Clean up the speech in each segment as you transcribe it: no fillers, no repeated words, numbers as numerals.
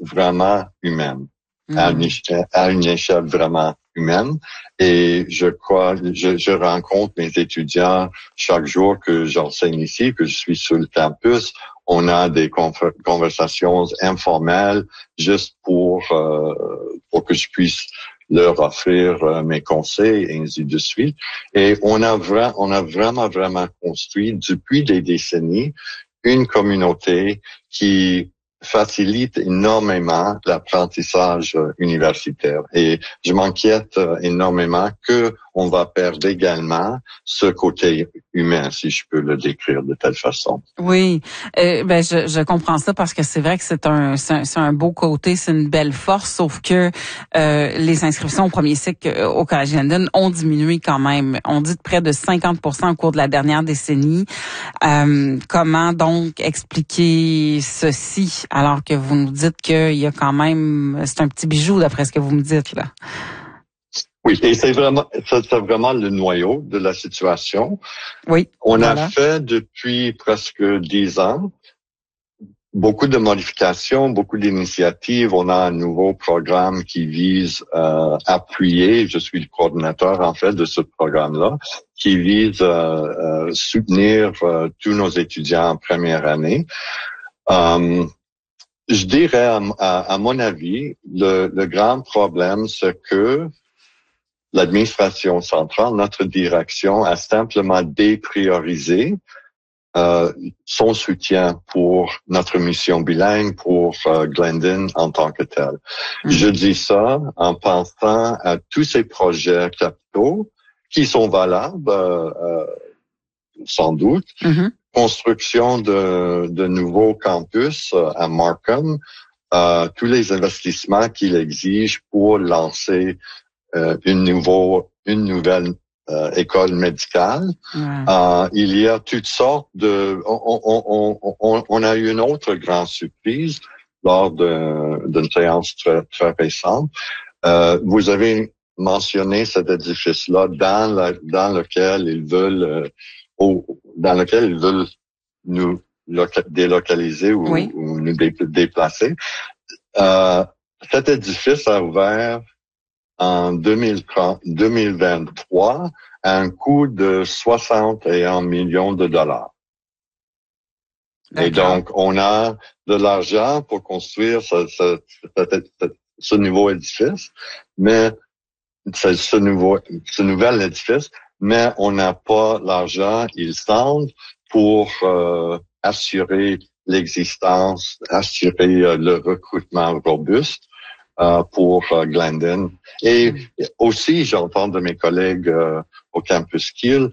vraiment humaine, à une échelle vraiment humaine. Et je rencontre mes étudiants chaque jour que j'enseigne ici, que je suis sur le campus. On a des conversations informelles juste pour que je puisse leur offrir mes conseils et ainsi de suite. Et on a vraiment construit depuis des décennies une communauté qui facilite énormément l'apprentissage universitaire. Et je m'inquiète énormément que on va perdre également ce côté humain, si je peux le décrire de telle façon. Oui, je comprends ça parce que c'est vrai que c'est un beau côté, c'est une belle force, sauf que les inscriptions au premier cycle au Collège Glendon ont diminué quand même. On dit de près de 50% au cours de la dernière décennie. Comment donc expliquer ceci alors que vous nous dites qu'il y a quand même, c'est un petit bijou d'après ce que vous me dites là? Oui, et c'est vraiment le noyau de la situation. Oui. On a fait depuis presque 10 ans beaucoup de modifications, beaucoup d'initiatives. On a un nouveau programme qui vise à appuyer, je suis le coordinateur en fait de ce programme-là, qui vise à soutenir tous nos étudiants en première année. Je dirais, à mon avis, le grand problème, c'est que l'administration centrale, notre direction, a simplement dépriorisé son soutien pour notre mission bilingue, pour Glendon en tant que tel. Je dis ça en pensant à tous ces projets capitaux qui sont valables, sans doute. Construction de nouveaux campus à Markham, tous les investissements qu'il exige pour lancer une nouvelle école médicale. Il y a toutes sortes de... On a eu une autre grande surprise lors d'une séance très récente. Vous avez mentionné cet édifice-là dans lequel ils veulent nous délocaliser ou nous déplacer. Cet édifice a ouvert en 2023 à un coût de 61 millions de dollars. Et donc, on a de l'argent pour construire ce nouveau édifice, mais ce nouvel édifice, mais on n'a pas l'argent, il semble, pour assurer l'existence, assurer le recrutement robuste pour Glendon. Et aussi, j'entends de mes collègues au campus Kiel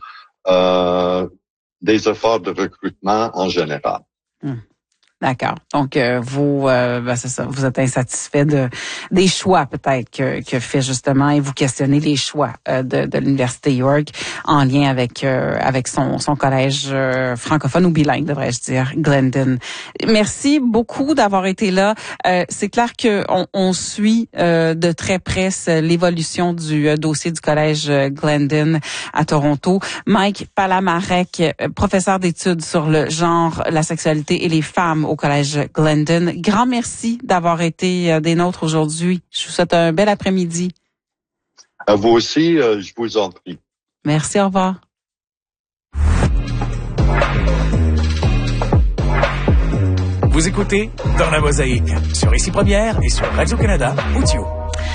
des efforts de recrutement en général. D'accord. Donc c'est ça. Vous êtes insatisfait des choix peut-être que fait justement et vous questionnez les choix de l'université York en lien avec son collège francophone ou bilingue devrais-je dire, Glendon. Merci beaucoup d'avoir été là. C'est clair que on suit de très près l'évolution du dossier du collège Glendon à Toronto. Mike Palamarek, professeur d'études sur le genre, la sexualité et les femmes au Collège Glendon. Grand merci d'avoir été des nôtres aujourd'hui. Je vous souhaite un bel après-midi. À vous aussi, je vous en prie. Merci, au revoir. Vous écoutez Dans la Mosaïque sur Ici Première et sur Radio-Canada Audio.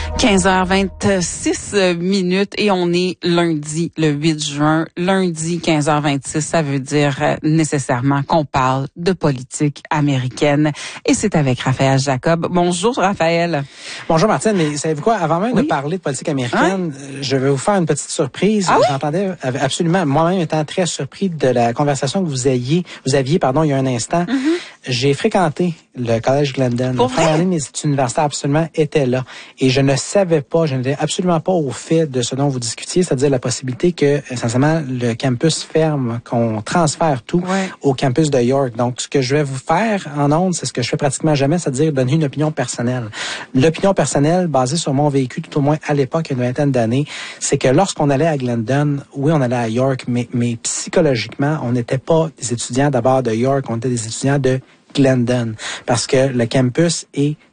15h26 et on est lundi, le 8 juin. Lundi, 15h26, ça veut dire nécessairement qu'on parle de politique américaine. Et c'est avec Raphaël Jacob. Bonjour, Raphaël. Bonjour, Martine. Mais savez-vous quoi? Avant même de parler de politique américaine, je vais vous faire une petite surprise. Ah oui? J'entendais absolument, moi-même étant très surpris de la conversation que vous aviez, il y a un instant. J'ai fréquenté le Collège Glendon. Pour la première année de mes études universitaires absolument était là. Et je n'étais absolument pas au fait de ce dont vous discutiez, c'est-à-dire la possibilité que, essentiellement, le campus ferme, qu'on transfère tout au campus de York. Donc, ce que je vais vous faire en ondes, c'est ce que je fais pratiquement jamais, c'est-à-dire donner une opinion personnelle. L'opinion personnelle, basée sur mon vécu, tout au moins à l'époque, il y a une vingtaine d'années, c'est que lorsqu'on allait à Glendon, oui, on allait à York, mais psychologiquement, on n'était pas des étudiants d'abord de York, on était des étudiants de Glendon, parce que le campus est